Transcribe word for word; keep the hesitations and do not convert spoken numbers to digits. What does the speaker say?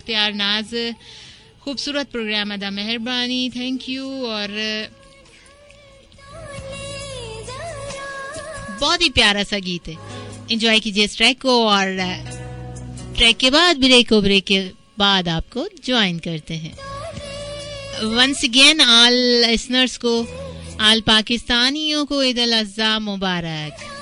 प्यार नाज, खूबसूरत प्रोग्राम अदा, मेहरबानी, थैंक यू। और बहुत ही प्यारा सा गीत है, एंजॉय कीजिए इस ट्रैक को। और ट्रैक के बाद ब्रेक को, ब्रेक के बाद आपको ज्वाइन करते हैं। वंस अगेन ऑल लिसनर्स को, ऑल पाकिस्तानियों को ईद अल अज़हा मुबारक।